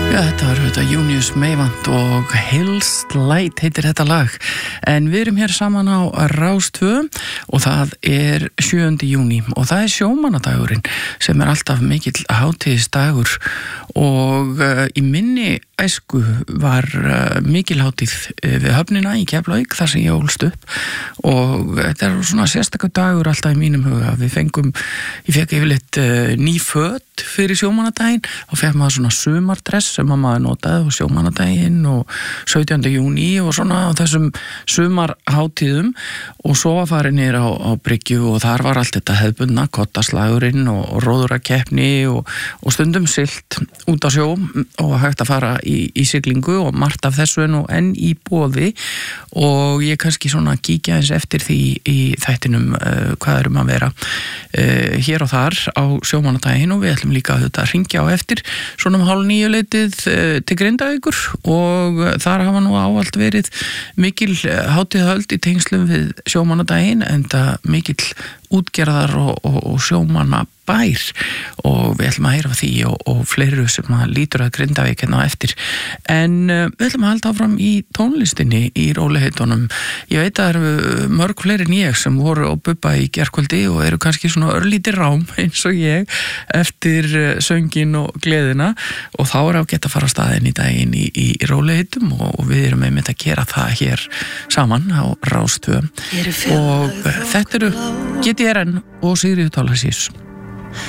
Já, þetta var þetta Június Meyvant og Hills Light heitir þetta lag. En við erum hér saman á Rás 2 og það er 7. júní og það er sjómannadagurinn sem er alltaf mikill hátíðisdagur og í minni æsku var mikil hátíð við höfnina í Keflavík þar sem ég ólst upp og þetta er svona sérstakur dagur alltaf í mínum huga. Ég fekk yfirleitt ný föt fyrir sjómannadaginn og fekk maður svona sumardress sem maður notaði á sjómannadaginn og 17. júní og svona á þessum sumarhátíðum og svo var farið niður á bryggju og þar var allt þetta hefðbundna kottaslagurinn og róðurakeppni og stundum siglt út á sjó og hægt að fara í siglingu og margt af þessu nú enn í boði og ég kannski svona kíkja eins eftir því í þættinum hvað erum að vera hér og þar á sjómannadaginn og við ætlum líka að hringja á eftir svona 8:30 til Grindavíkur og þar hafa nú ávallt verið mikil hátíðahöld í tengslum við sjómannadaginn enda mikil útgerðar og sjómannabær og við ætlum að heyra því og fleiru sem að lítur að Grindavík hérna á eftir en við ætlum að halda áfram í tónlistinni í róliheitunum. Ég veit að það eru mörg fleiri en ég sem voru á Bubba í gærkvöldi og eru kannski svona örlítið rám eins og ég eftir söngin og gleðina og þá er ágætt að fara á staðinn í daginn í róliheitum og við erum einmitt að gera það hér saman á Rás 2 og þetta eru GTRN og Sigríður Thorlacius.